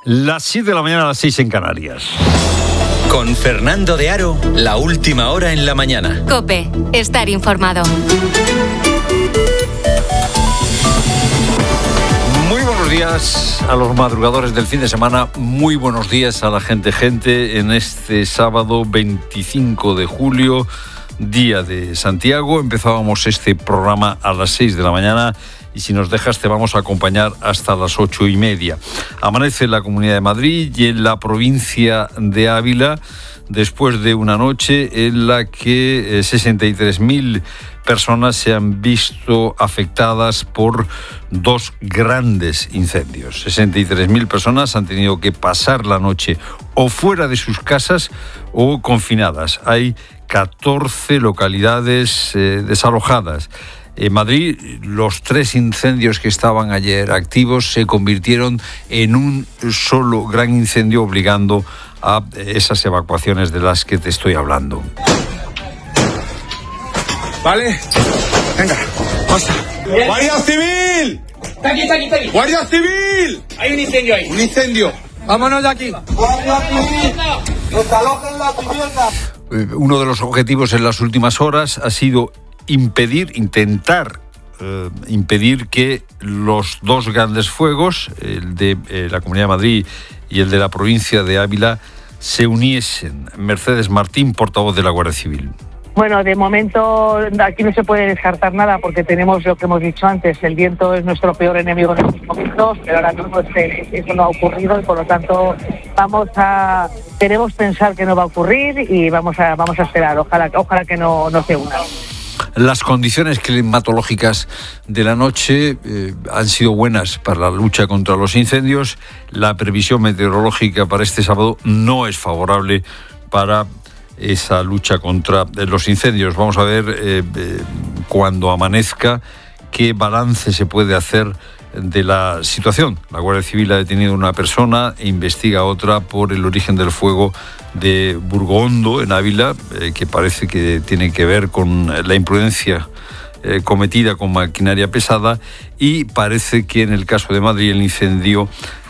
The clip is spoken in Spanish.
Las 7 de la mañana, a las 6 en Canarias. Con Fernando de Aro, la última hora en la mañana. COPE, estar informado. Muy buenos días a los madrugadores del fin de semana. Muy buenos días a la gente en este sábado 25 de julio, día de Santiago. Empezábamos este programa a las 6 de la mañana. Y si nos dejas te vamos a acompañar hasta las 8:30. Amanece en la Comunidad de Madrid y en la provincia de Ávila después de una noche en la que 63.000 personas se han visto afectadas por dos grandes incendios. 63.000 personas han tenido que pasar la noche o fuera de sus casas o confinadas. Hay 14 localidades desalojadas. En Madrid, los 3 incendios que estaban ayer activos se convirtieron en un solo gran incendio, obligando a esas evacuaciones de las que te estoy hablando. Vale, venga, basta. ¡Guardia Civil! Está aquí. ¡Guardia Civil! Hay un incendio ahí. Un incendio. Vámonos de aquí. ¡Guardia Civil! ¡Desalojen la vivienda! Uno de los objetivos en las últimas horas ha sido intentar impedir que los dos grandes fuegos, el de la Comunidad de Madrid y el de la provincia de Ávila, se uniesen. Mercedes Martín, portavoz de la Guardia Civil. Bueno, de momento aquí no se puede descartar nada porque tenemos lo que hemos dicho antes, el viento es nuestro peor enemigo en estos momentos, pero ahora mismo eso no ha ocurrido y por lo tanto queremos pensar que no va a ocurrir y vamos a esperar, ojalá que no se una. Las condiciones climatológicas de la noche han sido buenas para la lucha contra los incendios. La previsión meteorológica para este sábado no es favorable para esa lucha contra los incendios. Vamos a ver cuando amanezca qué balance se puede hacer de la situación. La Guardia Civil ha detenido a una persona e investiga a otra por el origen del fuego de Burgondo, en Ávila, que parece que tiene que ver con la imprudencia cometida con maquinaria pesada, y parece que en el caso de Madrid el incendio